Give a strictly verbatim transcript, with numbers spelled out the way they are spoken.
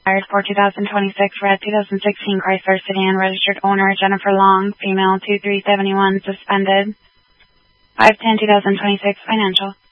Hired for two thousand twenty-six red two thousand sixteen Chrysler sedan. Registered owner Jennifer Long. Female two three seven one. Suspended. five ten two thousand twenty-six financial.